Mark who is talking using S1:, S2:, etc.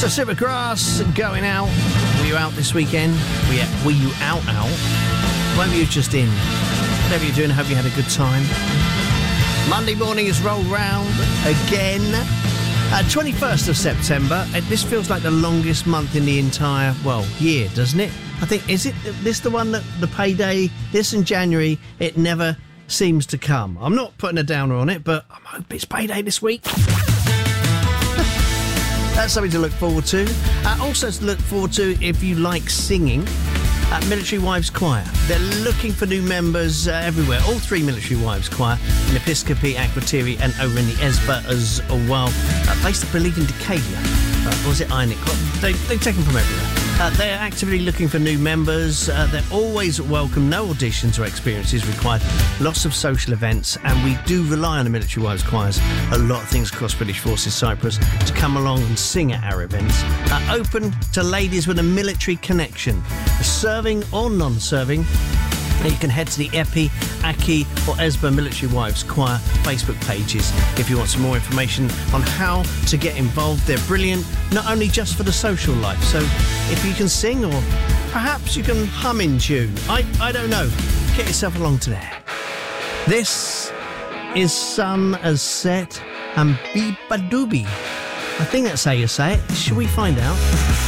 S1: So Supergrass, Going Out. Were you out this weekend? Were you out? Whatever you're just in. Whatever you're doing, I hope you had a good time. Monday morning has rolled round again. 21st of September. This feels like the longest month in the entire, year, doesn't it? I think, is it this the one that the payday, this in January, it never seems to come. I'm not putting a downer on it, but I hope it's payday this week. That's something to look forward to. Also to look forward to if you like singing. Military Wives Choir. They're looking for new members everywhere. All three Military Wives Choir in Episcopi, Akrotiri and over in the Esba as well. Based, I believe, in Decatur. Or was it Einik? They take them from everywhere. They're actively looking for new members. They're always welcome. No auditions or experiences required. Lots of social events. And we do rely on the Military Wives Choirs. A lot of things across British Forces Cyprus to come along and sing at our events. Open to ladies with a military connection. Serving or non-serving. You can head to the Epi, Aki or Esba Military Wives Choir Facebook pages if you want some more information on how to get involved. They're brilliant, not only just for the social life. So if you can sing or perhaps you can hum in tune. I don't know. Get yourself along to there. This is Sun Has Set and Beepadooby. I think that's how you say it. Should we find out?